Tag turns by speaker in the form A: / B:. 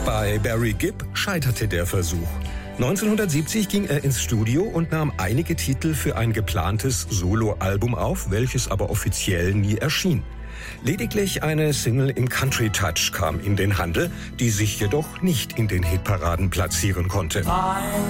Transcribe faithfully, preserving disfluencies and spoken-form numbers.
A: Bei Barry Gibb scheiterte der Versuch. neunzehnhundertsiebzig ging er ins Studio und nahm einige Titel für ein geplantes Soloalbum auf, welches aber offiziell nie erschien. Lediglich eine Single im Country Touch kam in den Handel, die sich jedoch nicht in den Hitparaden platzieren konnte.